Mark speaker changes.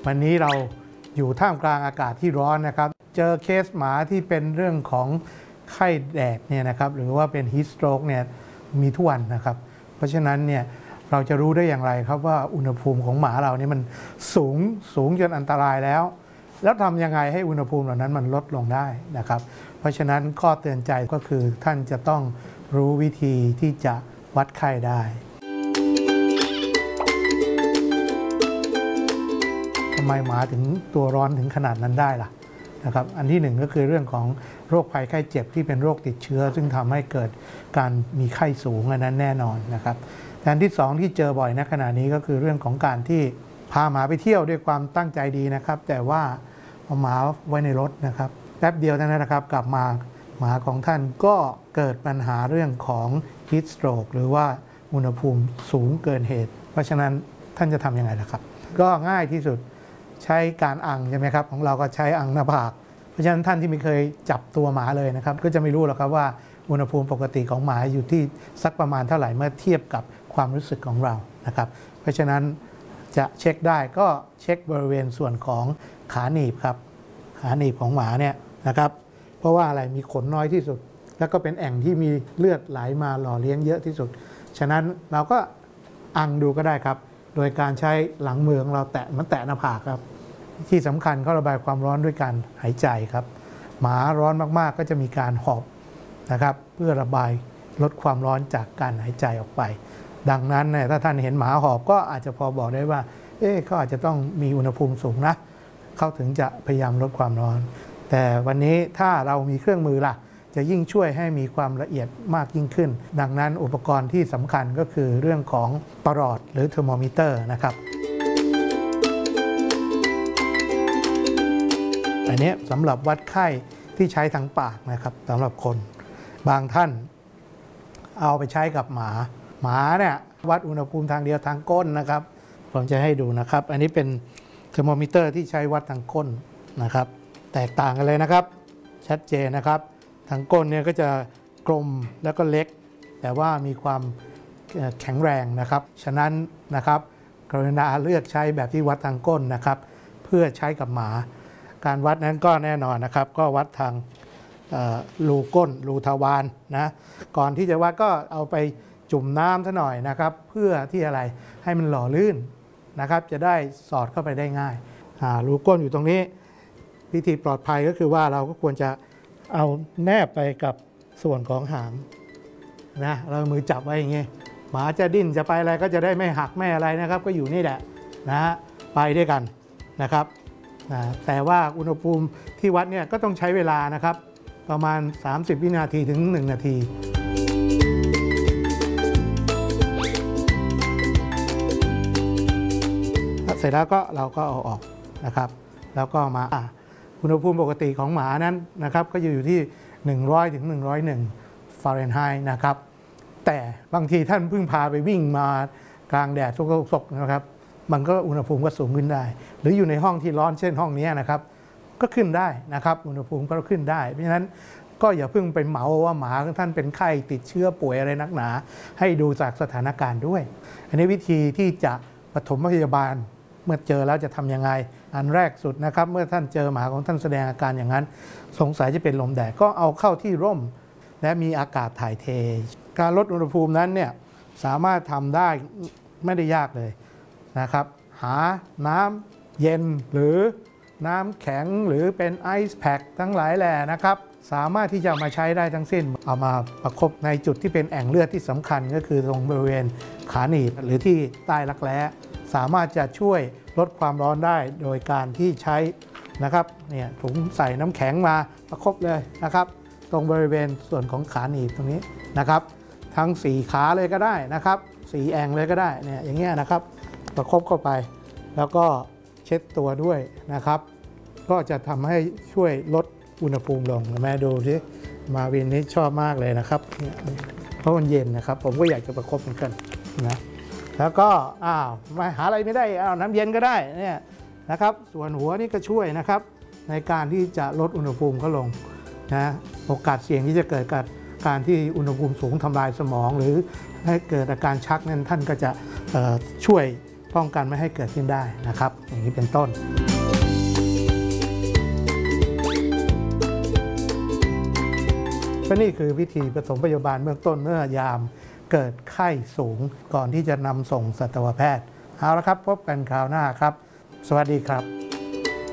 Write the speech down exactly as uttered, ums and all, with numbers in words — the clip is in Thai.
Speaker 1: วันนี้เราอยู่ท่ามกลางอากาศที่ร้อนนะครับเจอเคสหมาที่เป็นเรื่องของไข้แดดเนี่ยนะครับหรือว่าเป็นฮีทสโตรกเนี่ยมีทุกวันนะครับเพราะฉะนั้นเนี่ยเราจะรู้ได้อย่างไรครับว่าอุณหภูมิของหมาเรานี่มันสูงสูงจนอันตรายแล้วแล้วทำยังไงให้อุณหภูมิเหล่านั้นมันลดลงได้นะครับเพราะฉะนั้นข้อเตือนใจก็คือท่านจะต้องรู้วิธีที่จะวัดไข้ได้ทำไมหมาถึงตัวร้อนถึงขนาดนั้นได้ล่ะนะครับอันที่หนึ่งก็คือเรื่องของโรคภัยไข้เจ็บที่เป็นโรคติดเชื้อซึ่งทำให้เกิดการมีไข้สูงอันนั้นแน่นอนนะครับแต่อันที่สองที่เจอบ่อยณขณะนี้ก็คือเรื่องของการที่พาหมาไปเที่ยวด้วยความตั้งใจดีนะครับแต่ว่าเอาหมาไว้ในรถนะครับแป๊บเดียวเท่านั้นนะครับกลับมาหมาของท่านก็เกิดปัญหาเรื่องของ heat stroke หรือว่าอุณหภูมิสูงเกินเหตุเพราะฉะนั้นท่านจะทำยังไงล่ะครับก็ง่ายที่สุดใช้การอังใช่ไหมครับของเราก็ใช้อังหน้าผากเพราะฉะนั้นท่านที่ไม่เคยจับตัวหมาเลยนะครับก็จะไม่รู้หรอกครับว่าอุณหภูมิปกติของหมาอยู่ที่สักประมาณเท่าไหร่เมื่อเทียบกับความรู้สึกของเรานะครับเพราะฉะนั้นจะเช็คได้ก็เช็คบริเวณส่วนของขาหนีบครับขาหนีบของหมาเนี่ยนะครับเพราะว่าอะไรมีขนน้อยที่สุดแล้วก็เป็นแอ่งที่มีเลือดไหลมาหล่อเลี้ยงเยอะที่สุดฉะนั้นเราก็อังดูก็ได้ครับโดยการใช้หลังมือของเราแตะมันแตะหน้าผากครับที่สำคัญเขาระบายความร้อนด้วยการหายใจครับหมาร้อนมากๆก็จะมีการหอบนะครับเพื่อระบายลดความร้อนจากการหายใจออกไปดังนั้นเนี่ยถ้าท่านเห็นหมาหอบก็อาจจะพอบอกได้ว่าเอ๊ะเขาอาจจะต้องมีอุณหภูมิสูงนะเขาถึงจะพยายามลดความร้อนแต่วันนี้ถ้าเรามีเครื่องมือล่ะจะยิ่งช่วยให้มีความละเอียดมากยิ่งขึ้นดังนั้นอุปกรณ์ที่สำคัญก็คือเรื่องของปลอดหรือเทอร์โมมิเตอร์นะครับอันนี้สำหรับวัดไข้ที่ใช้ทางปากนะครับสำหรับคนบางท่านเอาไปใช้กับหมาหมาเนี่ยวัดอุณหภูมิทางเดียวทางก้นนะครับผมจะให้ดูนะครับอันนี้เป็นเทอร์โมมิเตอร์ที่ใช้วัดทางก้นนะครับแตกต่างกันเลยนะครับชัดเจนนะครับทางก้นเนี่ยก็จะกลมแล้วก็เล็กแต่ว่ามีความแข็งแรงนะครับฉะนั้นนะครับกรุณาเลือกใช้แบบที่วัดทางก้นนะครับเพื่อใช้กับหมาการวัดนั้นก็แน่นอนนะครับก็วัดทางรูก้นรูทวารนะก่อนที่จะวัดก็เอาไปจุ่มน้ำซะหน่อยนะครับเพื่อที่อะไรให้มันหล่อลื่นนะครับจะได้สอดเข้าไปได้ง่ายรูก้นอยู่ตรงนี้วิธีปลอดภัยก็คือว่าเราก็ควรจะเอาแนบไปกับส่วนของหางนะเรามือจับไว้อย่างงี้หมาจะดิ้นจะไปอะไรก็จะได้ไม่หักไม่อะไรนะครับก็อยู่นี่แหละนะฮะไปด้วยกันนะครับนะแต่ว่าอุณหภูมิที่วัดเนี่ยก็ต้องใช้เวลานะครับประมาณสามสิบวินาทีถึงหนึ่งนาทีเสร็จแล้วก็เราก็เอาออกนะครับแล้วก็มาอุณหภูมิปกติของหมานั้นนะครับก็อยู่ที่หนึ่งร้อยถึงหนึ่งร้อยเอ็ดฟาเรนไฮต์นะครับแต่บางทีท่านเพิ่งพาไปวิ่งมากลางแดดสกๆนะครับมันก็อุณหภูมิก็สูงขึ้นได้หรืออยู่ในห้องที่ร้อนเช่นห้องนี้นะครับก็ขึ้นได้นะครับอุณหภูมิก็ขึ้นได้เพราะฉะนั้นก็อย่าเพิ่งไปเหมาว่าหมาของท่านเป็นไข้ติดเชื้อป่วยอะไรนักหนาให้ดูจากสถานการณ์ด้วยอันนี้วิธีที่จะปฐมพยาบาลเมื่อเจอแล้วจะทำยังไงอันแรกสุดนะครับเมื่อท่านเจอหมาของท่านแสดงอาการอย่างนั้นสงสัยจะเป็นลมแดดก็เอาเข้าที่ร่มและมีอากาศถ่ายเทการลดอุณหภูมินั้นเนี่ยสามารถทำได้ไม่ได้ยากเลยนะครับหาน้ำเย็นหรือน้ำแข็งหรือเป็นไอซ์แพ็คทั้งหลายแหล่นะครับสามารถที่จะมาใช้ได้ทั้งสิ้นเอามาประคบในจุดที่เป็นแอ่งเลือดที่สำคัญก็คือตรงบริเวณขาหนีบหรือที่ใต้รักแร้สามารถจะช่วยลดความร้อนได้โดยการที่ใช้นะครับเนี่ยถุงใส่น้ำแข็งมาประคบเลยนะครับตรงบริเวณส่วนของขาหนีบตรงนี้นะครับทั้งสี่ขาเลยก็ได้นะครับสี่แอ่งเลยก็ได้เนี่ยอย่างเงี้ยนะครับประคบเข้าไปแล้วก็เช็ดตัวด้วยนะครับก็จะทำให้ช่วยลดอุณหภูมิลงแม่ดูสิมาวินนี้ชอบมากเลยนะครับเพราะมันเย็นนะครับผมก็อยากจะประคบเหมือนกันนะแล้วก็อ้าวมาหาอะไรไม่ได้อ้าวน้ำเย็นก็ได้เนี่ยนะครับส่วนหัวนี่ก็ช่วยนะครับในการที่จะลดอุณหภูมิเขาลงนะโอกาสเสี่ยงที่จะเกิดกับการที่อุณหภูมิสูงทำลายสมองหรือให้เกิดอาการชักนั้นท่านก็จะช่วยป้องกันไม่ให้เกิดขึ้นได้นะครับอย่างนี้เป็นต้นก็นี่คือวิธีปฐมพยาบาลเบื้องต้นเมื่อยามเกิดไข้สูงก่อนที่จะนำส่งสัตวแพทย์เอาละครับพบกันคราวหน้าครับสวัสดีครับ